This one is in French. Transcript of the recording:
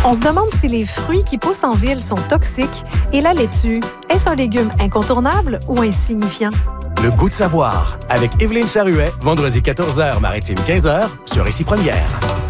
On se demande si les fruits qui poussent en ville sont toxiques et la laitue, est-ce un légume incontournable ou insignifiant? Le goût de savoir avec Évelyne Charruet, vendredi 14h, maritime 15h, sur Ici Première.